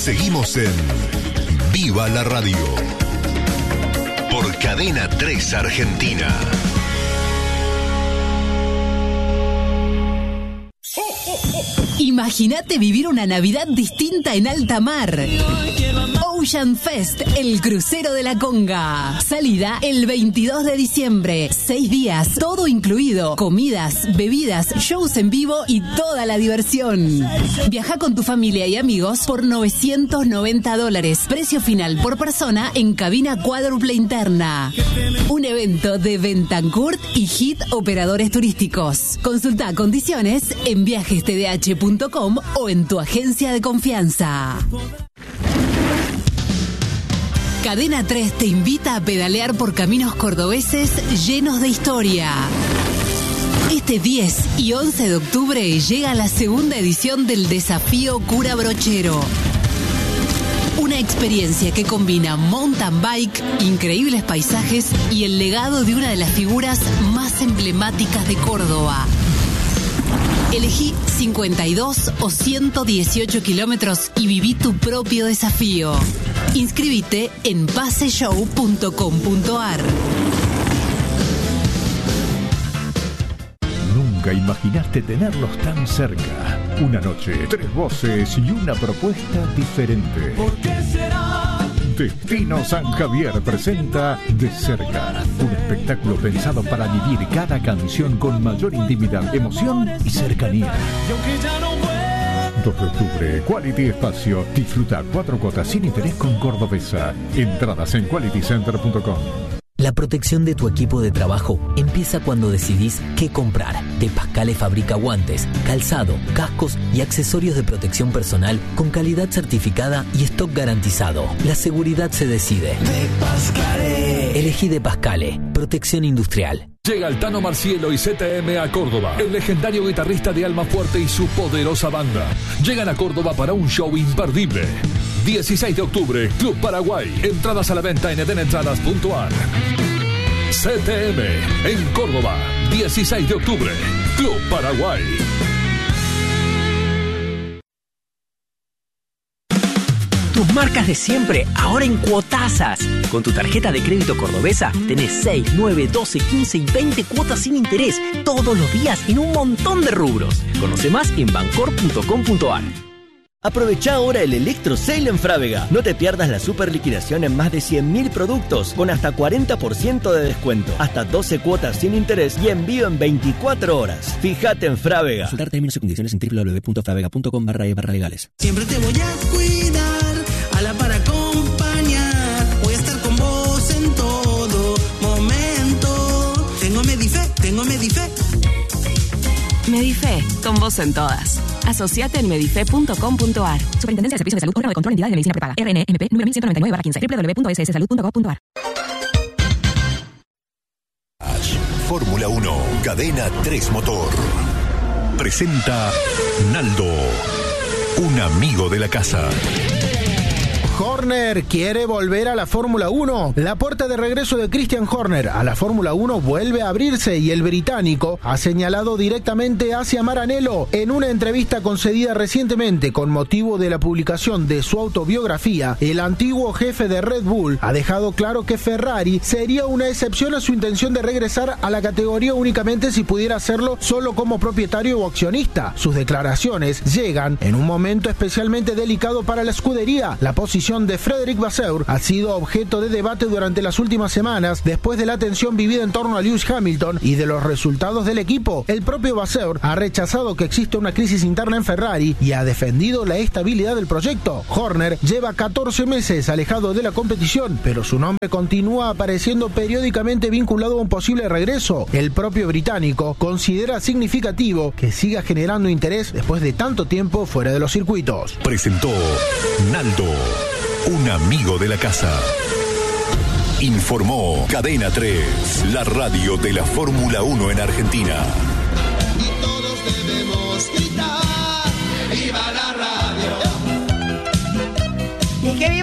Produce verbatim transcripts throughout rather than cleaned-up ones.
Seguimos en Viva la Radio por Cadena tres Argentina. Imagínate vivir una Navidad distinta en alta mar. Ocean Fest, el crucero de la Conga. Salida el veintidós de diciembre. Seis días, todo incluido. Comidas, bebidas, shows en vivo y toda la diversión. Viaja con tu familia y amigos por novecientos noventa dólares. Precio final por persona en cabina cuádruple interna. Un evento de Bentancourt y Hit Operadores Turísticos. Consulta condiciones en viajes t d h punto com o en tu agencia de confianza. Cadena tres te invita a pedalear por caminos cordobeses llenos de historia. Este diez y once de octubre llega la segunda edición del Desafío Cura Brochero. Una experiencia que combina mountain bike, increíbles paisajes y el legado de una de las figuras más emblemáticas de Córdoba. Elegí cincuenta y dos o ciento dieciocho kilómetros y viví tu propio desafío. Inscribite en paseshow punto com punto a r. Nunca imaginaste tenerlos tan cerca. Una noche, tres voces y una propuesta diferente. ¿Por qué será? Destino San Javier presenta De Cerca, un espectáculo pensado para vivir cada canción con mayor intimidad, emoción y cercanía. dos de octubre, Quality Espacio. Disfruta cuatro cuotas sin interés con Cordobesa. Entradas en quality center punto com. La protección de tu equipo de trabajo empieza cuando decidís qué comprar. De Pascale fabrica guantes, calzado, cascos y accesorios de protección personal con calidad certificada y stock garantizado. La seguridad se decide. De Pascale. Elegí De Pascale. Protección industrial. Llega el Tano Marcielo y C T M a Córdoba. El legendario guitarrista de Almafuerte y su poderosa banda llegan a Córdoba para un show imperdible. dieciséis de octubre, Club Paraguay. Entradas a la venta en eden entradas punto a r. C T M en Córdoba, dieciséis de octubre, Club Paraguay. Tus marcas de siempre, ahora en cuotazas. Con tu tarjeta de crédito Cordobesa, tenés seis, nueve, doce, quince y veinte cuotas sin interés todos los días en un montón de rubros. Conoce más en bancor punto com punto a r. Aprovecha ahora el Electro Sale en Frávega. No te pierdas la super liquidación en más de cien mil productos con hasta cuarenta por ciento de descuento, hasta doce cuotas sin interés y envío en veinticuatro horas. Fíjate en Frávega. Consultar términos y condiciones en doble u doble u doble u punto fravega punto com barra e barra legales. Siempre te voy a cuidar, a la par acompañar. Voy a estar con vos en todo momento. Tengo Medife, tengo Medife. Medife, con vos en todas. Asociate en medife punto com punto a r. Superintendencia de Servicios de Salud, órgano de control de entidades de medicina prepaga. R N M P número mil ciento noventa y nueve barra quince. doble u doble u doble u punto s s salud punto gov punto a r. Fórmula uno, Cadena tres Motor. Presenta Naldo, un amigo de la casa. Horner quiere volver a la Fórmula uno. La puerta de regreso de Christian Horner a la Fórmula uno vuelve a abrirse y el británico ha señalado directamente hacia Maranello. En una entrevista concedida recientemente con motivo de la publicación de su autobiografía, el antiguo jefe de Red Bull ha dejado claro que Ferrari sería una excepción a su intención de regresar a la categoría únicamente si pudiera hacerlo solo como propietario o accionista. Sus declaraciones llegan en un momento especialmente delicado para la escudería. La posición de Frédéric Vasseur ha sido objeto de debate durante las últimas semanas después de la tensión vivida en torno a Lewis Hamilton y de los resultados del equipo. El propio Vasseur ha rechazado que existe una crisis interna en Ferrari y ha defendido la estabilidad del proyecto. Horner lleva catorce meses alejado de la competición, pero su nombre continúa apareciendo periódicamente vinculado a un posible regreso. El propio británico considera significativo que siga generando interés después de tanto tiempo fuera de los circuitos. Presentó Naldo, un amigo de la casa. Informó Cadena tres, la radio de la Fórmula uno en Argentina. Y todos debemos gritar, ¡viva la radio! Y que viva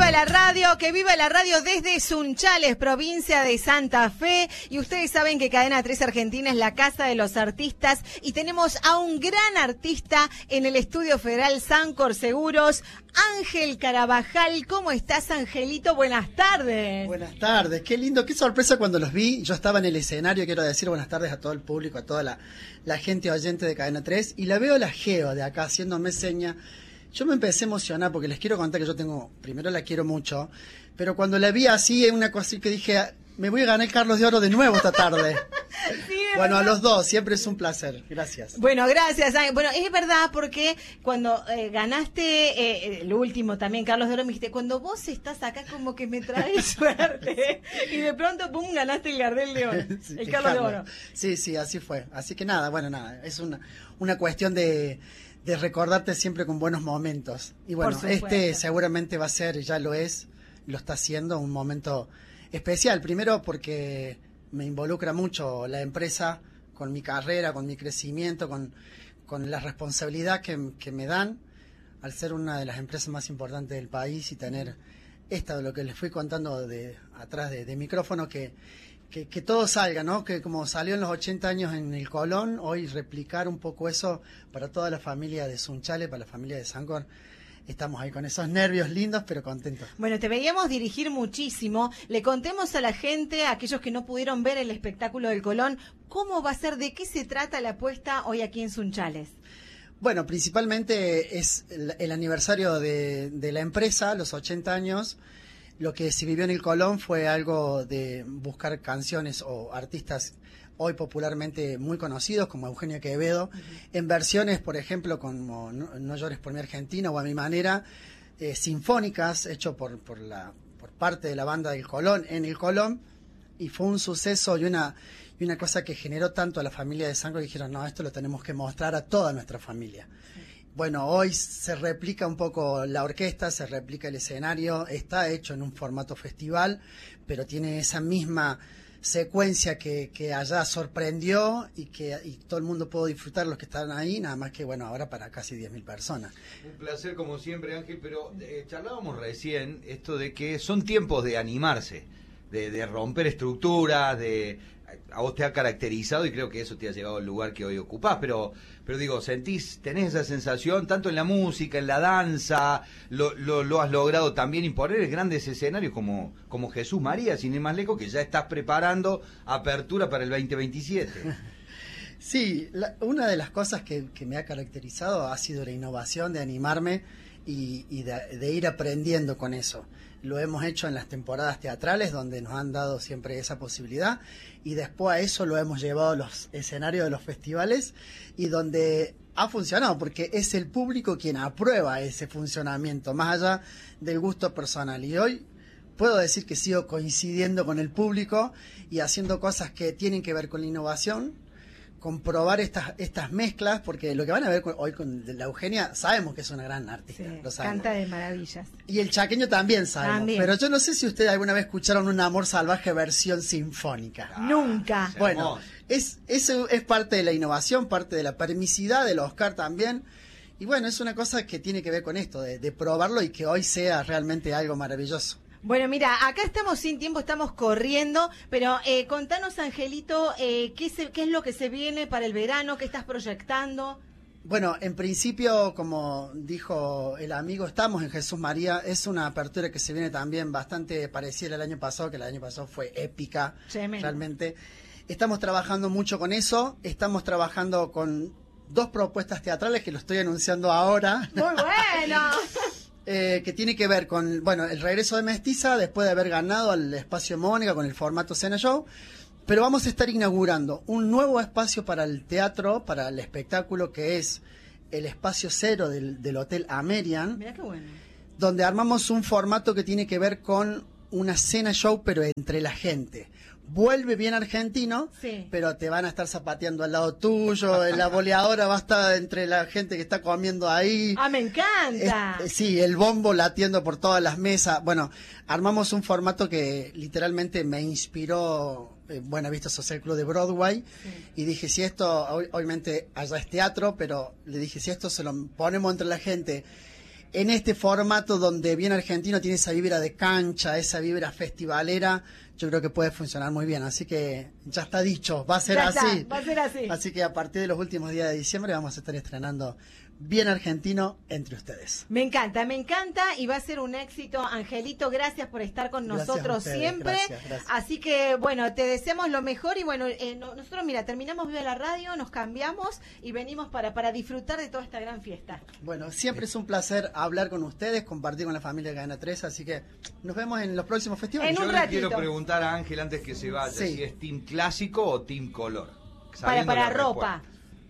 viva la radio, que viva la radio desde Sunchales, provincia de Santa Fe. Y ustedes saben que Cadena tres Argentina es la casa de los artistas y tenemos a un gran artista en el Estudio Federal Sancor Seguros, Ángel Carabajal. ¿Cómo estás, Angelito? Buenas tardes. Buenas tardes, qué lindo, qué sorpresa cuando los vi. Yo estaba en el escenario, quiero decir buenas tardes a todo el público, a toda la, la gente oyente de Cadena tres, y la veo a la Geo de acá haciéndome seña. Yo me empecé a emocionar porque les quiero contar que yo tengo, primero la quiero mucho, pero cuando la vi así, es una cosa que dije, me voy a ganar el Carlos de Oro de nuevo esta tarde. Sí, bueno, verdad. A los dos, siempre es un placer. Gracias. Bueno, gracias. Bueno, es verdad porque cuando eh, ganaste eh, el último también, Carlos de Oro, me dijiste, cuando vos estás acá como que me traes suerte. Y de pronto, pum, ganaste el Gardel de Oro, sí, el Carlos, Carlos de Oro. Sí, sí, así fue. Así que nada, bueno, nada, es una, una cuestión de... de recordarte siempre con buenos momentos. Y bueno, este seguramente va a ser, ya lo es, lo está haciendo, un momento especial. Primero porque me involucra mucho la empresa con mi carrera, con mi crecimiento, con, con la responsabilidad que, que me dan al ser una de las empresas más importantes del país y tener esta, de lo que les fui contando de atrás de, de micrófono, que Que, que todo salga, ¿no? Que como salió en los ochenta años en el Colón, hoy replicar un poco eso para toda la familia de Sunchales, para la familia de Sancor. Estamos ahí con esos nervios lindos, pero contentos. Bueno, te veíamos dirigir muchísimo. Le contemos a la gente, a aquellos que no pudieron ver el espectáculo del Colón, ¿cómo va a ser, de qué se trata la apuesta hoy aquí en Sunchales? Bueno, principalmente es el, el aniversario de, de la empresa, los ochenta años. Lo que se vivió en el Colón fue algo de buscar canciones o artistas hoy popularmente muy conocidos, como Eugenio Quevedo, uh-huh. en versiones, por ejemplo, como No, no llores por mi Argentina o A mi manera, eh, sinfónicas, hecho por, por, la, por parte de la banda del Colón en el Colón, y fue un suceso y una, y una cosa que generó tanto a la familia de Sancor que dijeron, no, esto lo tenemos que mostrar a toda nuestra familia. Sí. Bueno, hoy se replica un poco la orquesta, se replica el escenario, está hecho en un formato festival, pero tiene esa misma secuencia que, que allá sorprendió y que y todo el mundo pudo disfrutar, los que están ahí, nada más que, bueno, ahora para casi diez mil personas. Un placer como siempre, Ángel, pero eh, charlábamos recién esto de que son tiempos de animarse, de, de romper estructuras, de... A vos te ha caracterizado y creo que eso te ha llevado al lugar que hoy ocupás, pero pero digo, sentís, tenés esa sensación, tanto en la música, en la danza, lo, lo, lo has logrado también imponer en grandes escenarios como, como Jesús María, sin ir más lejos, que ya estás preparando apertura para el veinte veintisiete. Sí, la, una de las cosas que, que me ha caracterizado ha sido la innovación, de animarme y, y de, de ir aprendiendo con eso. Lo hemos hecho en las temporadas teatrales, donde nos han dado siempre esa posibilidad, y después a eso lo hemos llevado a los escenarios de los festivales, y donde ha funcionado, porque es el público quien aprueba ese funcionamiento, más allá del gusto personal. Y hoy puedo decir que sigo coincidiendo con el público y haciendo cosas que tienen que ver con la innovación, comprobar estas estas mezclas, porque lo que van a ver con, hoy con la Eugenia, sabemos que es una gran artista, sí, lo canta de maravillas. Y el chaqueño también sabemos, también. Pero yo no sé si ustedes alguna vez escucharon Un amor salvaje versión sinfónica. Ah, nunca. Bueno, es eso es parte de la innovación, parte de la permisidad del Oscar también. Y bueno, es una cosa que tiene que ver con esto, de, de probarlo y que hoy sea realmente algo maravilloso. Bueno, mira, acá estamos sin tiempo, estamos corriendo, pero eh, contanos, Angelito, eh, ¿qué, se, ¿qué es lo que se viene para el verano? ¿Qué estás proyectando? Bueno, en principio, como dijo el amigo, estamos en Jesús María. Es una apertura que se viene también bastante parecida al año pasado, que el año pasado fue épica, Tremendo. Realmente. Estamos trabajando mucho con eso, estamos trabajando con dos propuestas teatrales que lo estoy anunciando ahora. ¡Muy bueno! Eh, que tiene que ver con, bueno, el regreso de Mestiza después de haber ganado al espacio Mónica con el formato Cena Show, pero vamos a estar inaugurando un nuevo espacio para el teatro, para el espectáculo, que es el espacio cero del, del Hotel Amerian. Mirá qué bueno. Donde armamos un formato que tiene que ver con una Cena Show, pero entre la gente. Vuelve bien argentino, sí. Pero te van a estar zapateando al lado tuyo, la boleadora va a estar entre la gente que está comiendo ahí. ¡Ah, me encanta! Es, sí, el bombo latiendo por todas las mesas. Bueno, armamos un formato que literalmente me inspiró eh, Buenavista Social Club de Broadway, sí. Y dije, si esto, obviamente allá es teatro, pero le dije, si esto se lo ponemos entre la gente en este formato donde Bien Argentino tiene esa vibra de cancha, esa vibra festivalera, yo creo que puede funcionar muy bien. Así que ya está dicho, va a ser Ya así. está, va a ser así. Así que a partir de los últimos días de diciembre vamos a estar estrenando Bien Argentino entre ustedes. Me encanta, me encanta y va a ser un éxito. Angelito, gracias por estar con Gracias nosotros a ustedes, siempre. gracias, gracias. Así que, bueno, te deseamos lo mejor y bueno, eh, no- nosotros, mira, terminamos Viva la Radio, nos cambiamos y venimos para, para disfrutar de toda esta gran fiesta. Bueno, siempre es un placer hablar con ustedes, compartir con la familia de Cadena tres, así que nos vemos en los próximos festivales. Yo le quiero preguntar a Ángel antes que se vaya, Sí. si es team clásico o team color. Para, sabiendo para la ropa. respuesta.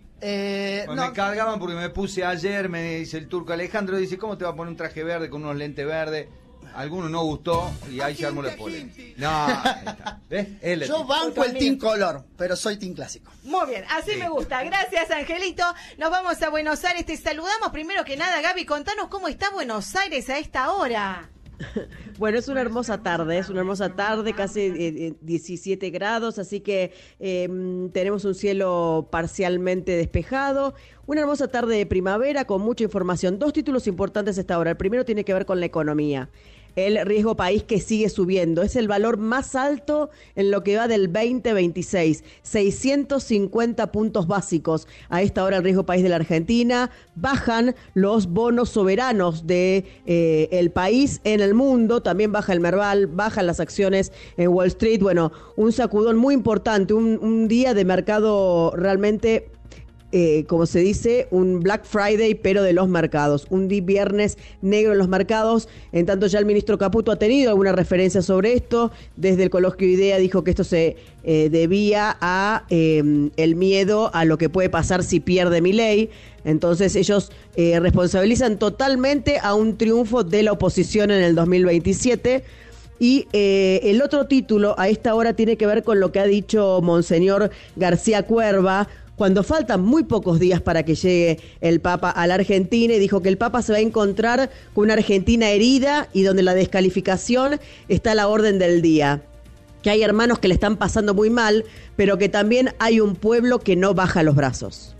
Eh, Pues no, me cargaban porque me puse ayer, me dice el turco Alejandro, dice, ¿cómo te va a poner un traje verde con unos lentes verdes? Alguno no gustó y ahí se armó la polémica. No, ahí está. ¿Ves? Él es yo team. banco el team color, pero soy team clásico. Muy bien, así me gusta. Gracias, Angelito. Nos vamos a Buenos Aires. Te saludamos primero que nada, Gaby. Contanos cómo está Buenos Aires a esta hora. Bueno, es una hermosa tarde, es una hermosa tarde, casi eh, diecisiete grados, así que eh, tenemos un cielo parcialmente despejado. Una hermosa tarde de primavera con mucha información. Dos títulos importantes a esta hora. El primero tiene que ver con la economía. El riesgo país que sigue subiendo. Es el valor más alto en lo que va del veinte veintiséis. seiscientos cincuenta puntos básicos. A esta hora el riesgo país de la Argentina. Bajan los bonos soberanos de eh, el país en el mundo. También baja el Merval, bajan las acciones en Wall Street. Bueno, un sacudón muy importante. Un, un día de mercado realmente... Eh, como se dice, un Black Friday, pero de los mercados. Un di- viernes negro en los mercados. En tanto, ya el ministro Caputo ha tenido alguna referencia sobre esto. Desde el Colegio IDEA dijo que esto se eh, debía a eh, el miedo a lo que puede pasar si pierde Milei. Entonces, ellos eh, responsabilizan totalmente a un triunfo de la oposición en el dos mil veintisiete. Y eh, el otro título a esta hora tiene que ver con lo que ha dicho Monseñor García Cuerva, cuando faltan muy pocos días para que llegue el Papa a la Argentina, y dijo que el Papa se va a encontrar con una Argentina herida y donde la descalificación está a la orden del día. Que hay hermanos que le están pasando muy mal, pero que también hay un pueblo que no baja los brazos.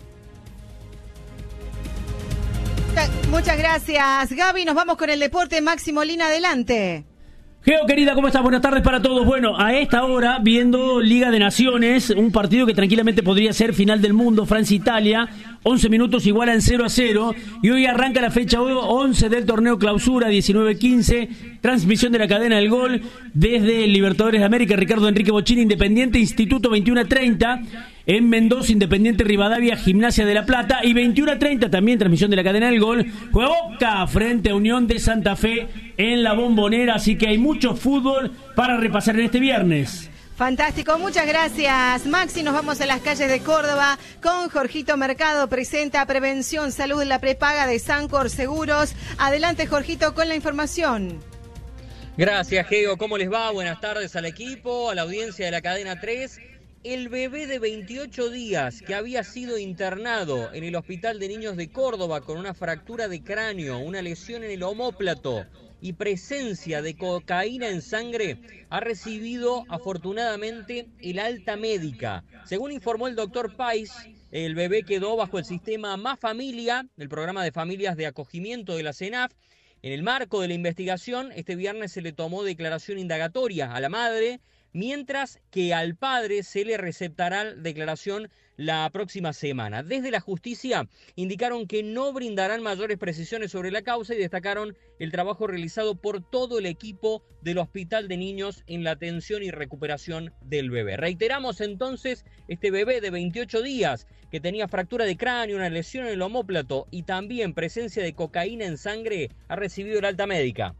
Muchas gracias, Gaby. Nos vamos con el deporte. Máximo Lina, adelante. Geo, querida, ¿cómo estás? Buenas tardes para todos. Bueno, a esta hora, viendo Liga de Naciones, un partido que tranquilamente podría ser final del mundo, Francia-Italia, once minutos igualan cero a cero, y hoy arranca la fecha once del torneo Clausura, diecinueve quince, transmisión de la cadena del gol, desde Libertadores de América, Ricardo Enrique Bochini, Independiente, Instituto, veintiuno a treinta, en Mendoza, Independiente Rivadavia, Gimnasia de la Plata, y veintiuno a treinta también transmisión de la cadena del gol, juega Boca frente a Unión de Santa Fe en la Bombonera, así que hay mucho fútbol para repasar en este viernes. Fantástico, muchas gracias, Maxi. Nos vamos a las calles de Córdoba con Jorgito Mercado. Presenta Prevención Salud, la prepaga de Sancor Seguros. Adelante, Jorgito, con la información. Gracias, Geo. ¿Cómo les va? Buenas tardes al equipo, a la audiencia de la cadena tres. El bebé de veintiocho días que había sido internado en el Hospital de Niños de Córdoba con una fractura de cráneo, una lesión en el omóplato y presencia de cocaína en sangre, ha recibido afortunadamente el alta médica. Según informó el doctor Pais, el bebé quedó bajo el sistema Más Familia, el programa de familias de acogimiento de la CENAF. En el marco de la investigación, este viernes se le tomó declaración indagatoria a la madre, mientras que al padre se le receptará declaración la próxima semana. Desde la justicia indicaron que no brindarán mayores precisiones sobre la causa y destacaron el trabajo realizado por todo el equipo del Hospital de Niños en la atención y recuperación del bebé. Reiteramos entonces, este bebé de veintiocho días que tenía fractura de cráneo, una lesión en el omóplato y también presencia de cocaína en sangre, ha recibido el alta médica.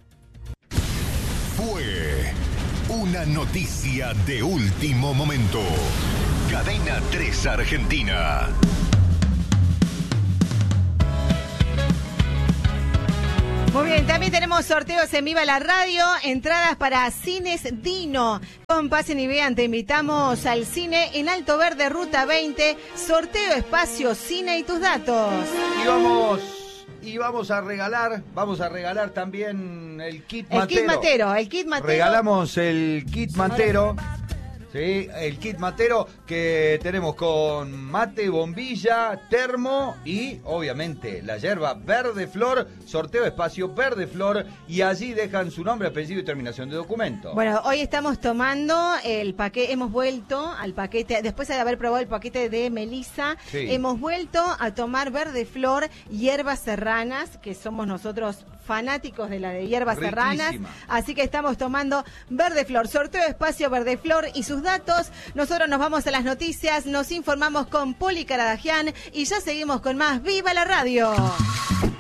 Fue una noticia de último momento. Cadena tres Argentina. Muy bien, también tenemos sorteos en Viva la Radio, entradas para Cines Dino. Con Pasen y Vean, te invitamos al cine en Alto Verde, Ruta veinte, sorteo espacio cine y tus datos. Y vamos, y vamos a regalar, vamos a regalar también el kit El matero. kit matero, el kit matero. Regalamos el kit matero. Sí, el kit matero que tenemos con mate, bombilla, termo y obviamente la yerba Verde Flor, sorteo espacio Verde Flor y allí dejan su nombre, apellido y terminación de documento. Bueno, hoy estamos tomando el paquete, hemos vuelto al paquete, después de haber probado el paquete de Melissa, Sí. hemos vuelto a tomar Verde Flor, hierbas serranas, que somos nosotros fanáticos de la de hierbas Riquísima. serranas, así que estamos tomando Verde Flor, sorteo espacio Verde Flor y sus datos. Nosotros nos vamos a las noticias, nos informamos con Poli Caradagian y ya seguimos con más. ¡Viva la radio!